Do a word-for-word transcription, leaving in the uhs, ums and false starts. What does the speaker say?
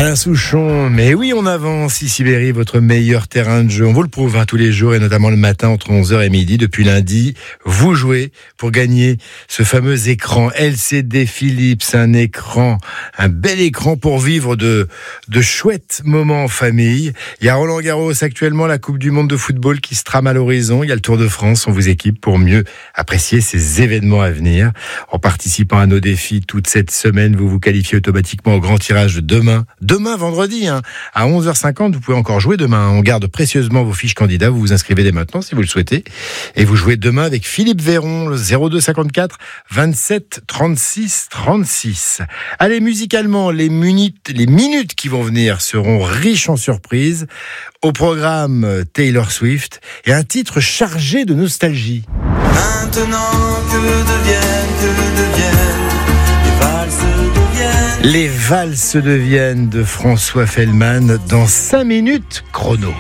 Alain Souchon, mais oui, on avance ici Berry, votre meilleur terrain de jeu. On vous le prouve hein, tous les jours et notamment le matin entre onze heures et midi. Depuis lundi, vous jouez pour gagner ce fameux écran L C D Philips, un écran, un bel écran pour vivre de, de chouettes moments en famille. Il y a Roland Garros actuellement, la Coupe du Monde de football qui se trame à l'horizon. Il y a le Tour de France, on vous équipe pour mieux apprécier ces événements à venir. En participant à nos défis toute cette semaine, vous vous qualifiez automatiquement au grand tirage de demain. Demain, vendredi, hein, à onze heures cinquante, vous pouvez encore jouer demain. On garde précieusement vos fiches candidats. Vous vous inscrivez dès maintenant si vous le souhaitez. Et vous jouez demain avec Philippe Véron, le zéro deux cinquante-quatre vingt-sept trente-six trente-six. Allez, musicalement, les minutes, les minutes qui vont venir seront riches en surprises. Au programme, Taylor Swift et un titre chargé de nostalgie. Maintenant, que deviennent, que deviennent les valses deviennent. Les valses deviennent de François Fellman dans cinq minutes chrono.